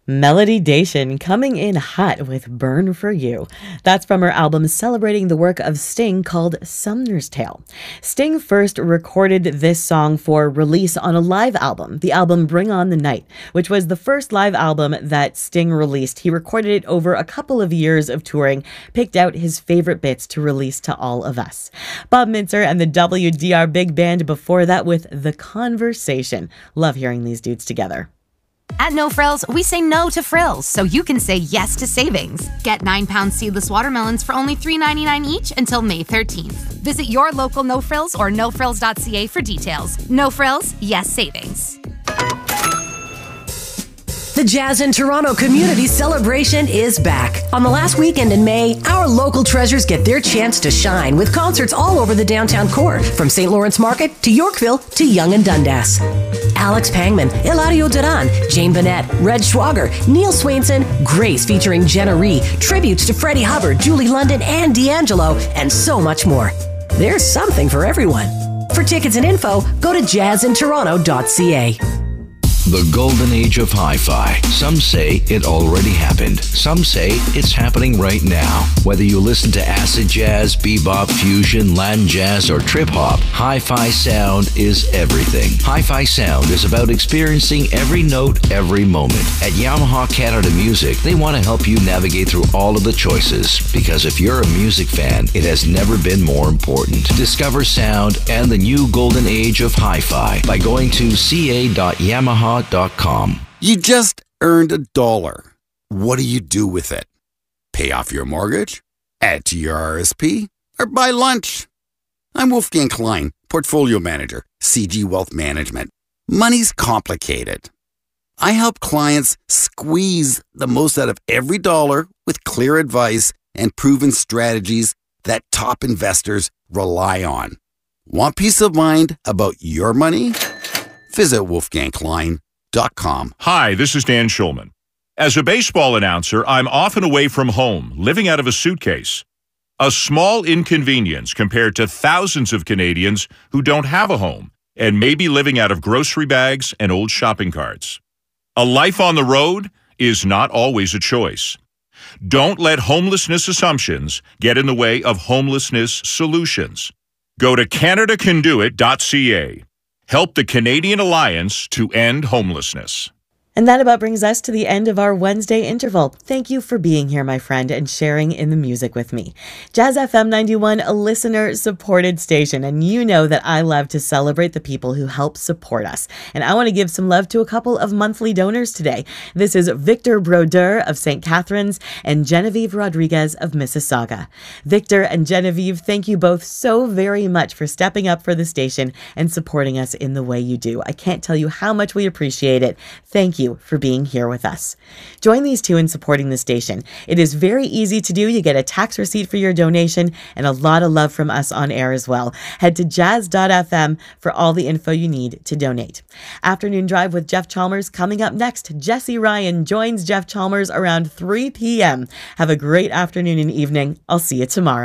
Melody coming in hot with Burn For You. That's from her album celebrating the work of Sting called Sumner's Tale. Sting first recorded this song for release on a live album, the album Bring On the Night, which was the first live album that Sting released. He recorded it over a couple of years of touring, picked out his favorite bits to release to all of us. Bob Mintzer and the WDR Big Band before that with The Conversation. Love hearing these dudes together. At No Frills, we say no to frills, so you can say yes to savings. Get 9-pound seedless watermelons for only $3.99 each until May 13th. Visit your local No Frills or nofrills.ca for details. No Frills, yes savings. The Jazz in Toronto Community Celebration is back. On the last weekend in May, our local treasures get their chance to shine with concerts all over the downtown core, from St. Lawrence Market to Yorkville to Yonge and Dundas. Alex Pangman, Eladio Duran, Jane Bennett, Red Schwager, Neil Swainson, Grace featuring Jenna Ree, tributes to Freddie Hubbard, Julie London, and D'Angelo, and so much more. There's something for everyone. For tickets and info, go to jazzintoronto.ca. The golden age of hi-fi. Some say it already happened. Some say it's happening right now. Whether you listen to acid jazz, bebop, fusion, Latin jazz, or trip-hop, hi-fi sound is everything. Hi-fi sound is about experiencing every note, every moment. At Yamaha Canada Music, they want to help you navigate through all of the choices, because if you're a music fan, it has never been more important. Discover sound and the new golden age of hi-fi by going to ca.yamaha.com. You just earned $1. What do you do with it? Pay off your mortgage? Add to your RSP? Or buy lunch? I'm Wolfgang Klein, Portfolio Manager, CG Wealth Management. Money's complicated. I help clients squeeze the most out of every dollar with clear advice and proven strategies that top investors rely on. Want peace of mind about your money? Visit wolfgangklein.com. Hi, this is Dan Schulman. As a baseball announcer, I'm often away from home, living out of a suitcase. A small inconvenience compared to thousands of Canadians who don't have a home and may be living out of grocery bags and old shopping carts. A life on the road is not always a choice. Don't let homelessness assumptions get in the way of homelessness solutions. Go to CanadaCanDoIt.ca. Help the Canadian Alliance to end homelessness. And that about brings us to the end of our Wednesday interval. Thank you for being here, my friend, and sharing in the music with me. Jazz FM 91, a listener-supported station, and you know that I love to celebrate the people who help support us. And I want to give some love to a couple of monthly donors today. This is Victor Brodeur of St. Catharines and Genevieve Rodriguez of Mississauga. Victor and Genevieve, thank you both so very much for stepping up for the station and supporting us in the way you do. I can't tell you how much we appreciate it. Thank you for being here with us. Join these two in supporting the station. It is very easy to do. You get a tax receipt for your donation and a lot of love from us on air as well. Head to jazz.fm for all the info you need to donate. Afternoon Drive with Jeff Chalmers coming up next. Jesse Ryan joins Jeff Chalmers around 3 p.m. Have a great afternoon and evening. I'll see you tomorrow.